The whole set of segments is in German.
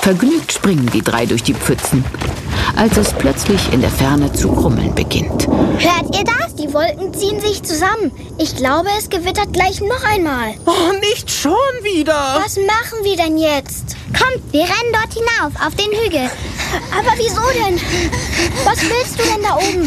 Vergnügt springen die 3 durch die Pfützen, als es plötzlich in der Ferne zu grummeln beginnt. Hört ihr das? Die Wolken ziehen sich zusammen. Ich glaube, es gewittert gleich noch einmal. Oh, nicht schon wieder. Was machen wir denn jetzt? Kommt, wir rennen dort hinauf, auf den Hügel. Aber wieso denn? Was willst du denn da oben?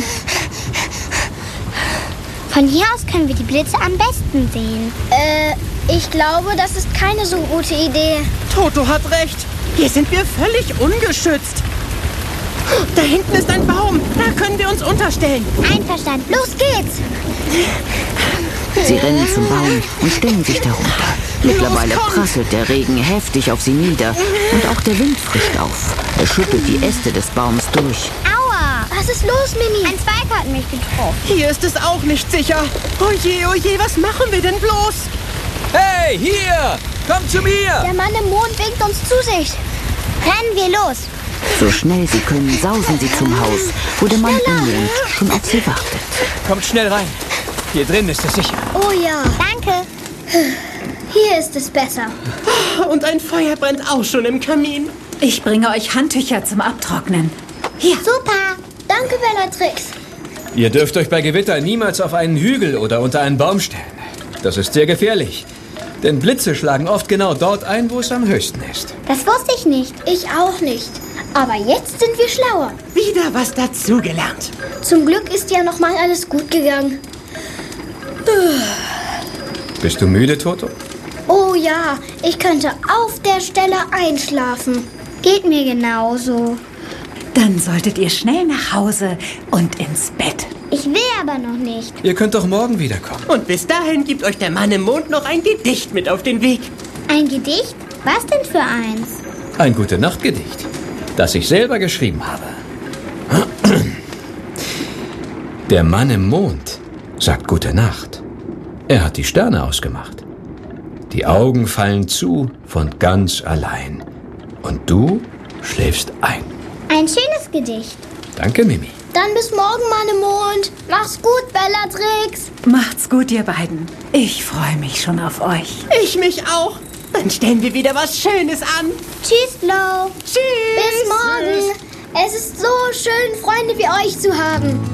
Von hier aus können wir die Blitze am besten sehen. Ich glaube, das ist keine so gute Idee. Toto hat recht. Hier sind wir völlig ungeschützt. Da hinten ist ein Baum. Da können wir uns unterstellen. Einverstanden. Los geht's. Sie rennen zum Baum und stellen sich darunter. Mittlerweile prasselt der Regen heftig auf sie nieder und auch der Wind frischt auf. Er schüttelt die Äste des Baums durch. Aua! Was ist los, Mimi? Ein Zweig hat mich getroffen. Hier ist es auch nicht sicher. Oje, was machen wir denn bloß? Hey, hier! Kommt zu mir! Der Mann im Mond winkt uns zu sich. Rennen wir los. So schnell sie können, sausen sie zum Haus, wo der Mann im Mond schon auf sie wartet. Kommt schnell rein. Hier drin ist es sicher. Oh ja. Danke. Hier ist es besser. Und ein Feuer brennt auch schon im Kamin. Ich bringe euch Handtücher zum Abtrocknen. Hier. Super. Danke, Bellatrix. Ihr dürft euch bei Gewitter niemals auf einen Hügel oder unter einen Baum stellen. Das ist sehr gefährlich. Denn Blitze schlagen oft genau dort ein, wo es am höchsten ist. Das wusste ich nicht. Ich auch nicht. Aber jetzt sind wir schlauer. Wieder was dazugelernt. Zum Glück ist ja noch mal alles gut gegangen. Bist du müde, Toto? Oh ja, ich könnte auf der Stelle einschlafen. Geht mir genauso. Dann solltet ihr schnell nach Hause und ins Bett. Ich will aber noch nicht. Ihr könnt doch morgen wiederkommen. Und bis dahin gibt euch der Mann im Mond noch ein Gedicht mit auf den Weg. Ein Gedicht? Was denn für eins? Ein Gute-Nacht-Gedicht, das ich selber geschrieben habe. Der Mann im Mond sagt Gute Nacht. Er hat die Sterne ausgemacht. Die Augen fallen zu von ganz allein. Und du schläfst ein. Ein schönes Gedicht. Danke, Mimi. Dann bis morgen, Mann im Mond. Mach's gut, Bellatrix. Macht's gut, ihr beiden. Ich freue mich schon auf euch. Ich mich auch. Dann stellen wir wieder was Schönes an. Tschüss, Flo. Tschüss. Bis morgen. Es ist so schön, Freunde wie euch zu haben.